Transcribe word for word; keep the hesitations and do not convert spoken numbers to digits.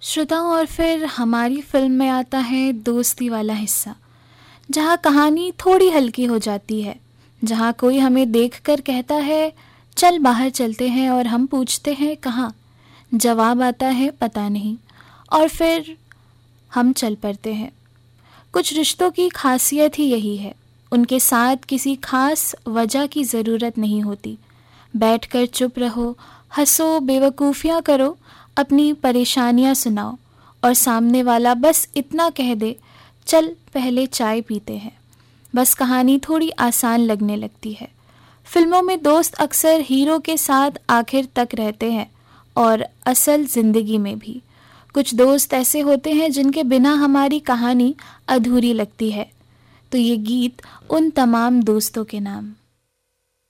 श्रोताओं, और फिर हमारी फिल्म में आता है दोस्ती वाला हिस्सा, जहाँ कहानी थोड़ी हल्की हो जाती है, जहाँ कोई हमें देखकर कहता है चल बाहर चलते हैं, और हम पूछते हैं कहाँ। जवाब आता है पता नहीं, और फिर हम चल पड़ते हैं। कुछ रिश्तों की खासियत ही यही है, उनके साथ किसी खास वजह की ज़रूरत नहीं होती। बैठकर चुप रहो, हंसो, बेवकूफ़ियाँ करो, अपनी परेशानियाँ सुनाओ, और सामने वाला बस इतना कह दे चल पहले चाय पीते हैं। बस कहानी थोड़ी आसान लगने लगती है। फिल्मों में दोस्त अक्सर हीरो के साथ आखिर तक रहते हैं, और असल ज़िंदगी में भी कुछ दोस्त ऐसे होते हैं जिनके बिना हमारी कहानी अधूरी लगती है। तो ये गीत उन तमाम दोस्तों के नाम।